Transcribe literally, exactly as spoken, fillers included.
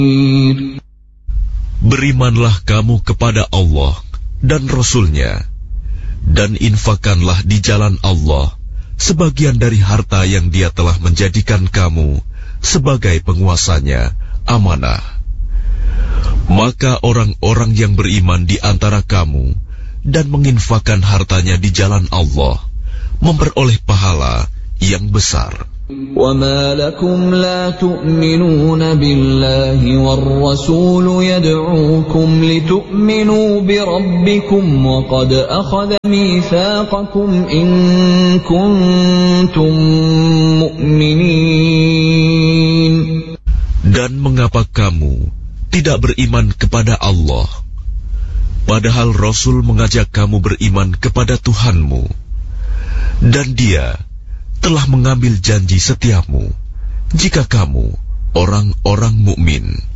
Berimanlah kamu kepada Allah dan Rasul-Nya, dan infakkanlah di jalan Allah sebagian dari harta yang Dia telah menjadikan kamu sebagai penguasanya, amanah. Maka orang-orang yang beriman di antara kamu dan menginfakkan hartanya di jalan Allah memperoleh pahala yang besar. وَمَا لَكُمْ لَا تُؤْمِنُونَ بِاللَّهِ وَالرَّسُولُ يَدْعُوكُمْ لِتُؤْمِنُوا بِرَبِّكُمْ وَقَدْ أَخَذَ مِيثَاقَكُمْ إِن كُنتُم مُّؤْمِنِينَ. Dan mengapa kamu tidak beriman kepada Allah, padahal Rasul mengajak kamu beriman kepada Tuhanmu, dan Dia telah mengambil janji setiamu jika kamu orang-orang mukmin.